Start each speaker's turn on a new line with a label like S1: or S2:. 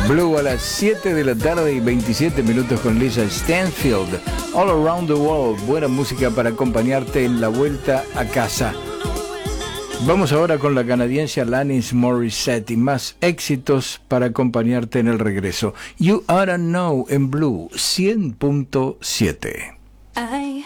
S1: Blue a las 7 de la tarde y 27 minutos con Lisa Stansfield. All Around the World, buena música para acompañarte en la vuelta a casa. Vamos ahora con la canadiense Alanis Morissette y más éxitos para acompañarte en el regreso. You Oughta Know en Blue 100.7.
S2: I